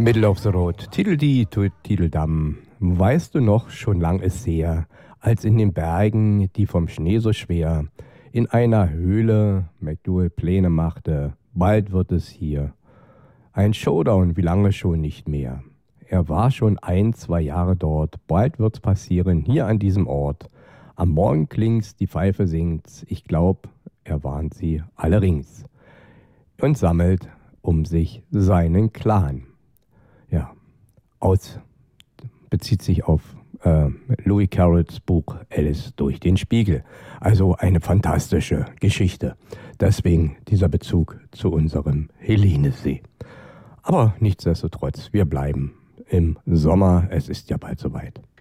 Middle of the Road, Tideldie, Tideldam. Weißt du noch, schon lang ist her, als in den Bergen, die vom Schnee so schwer, in einer Höhle McDowell Pläne machte, bald wird es hier. Ein Showdown, wie lange schon nicht mehr. Er war schon 1, 2 Jahre dort, bald wird's passieren, hier an diesem Ort. Am Morgen klingt's, die Pfeife singt's, ich glaub, er warnt sie alle rings. Und sammelt um sich seinen Clan. Ja, bezieht sich auf Lewis Carrolls Buch Alice durch den Spiegel. Also eine fantastische Geschichte. Deswegen dieser Bezug zu unserem Hellenesee. Aber nichtsdestotrotz, wir bleiben im Sommer. Es ist ja bald soweit.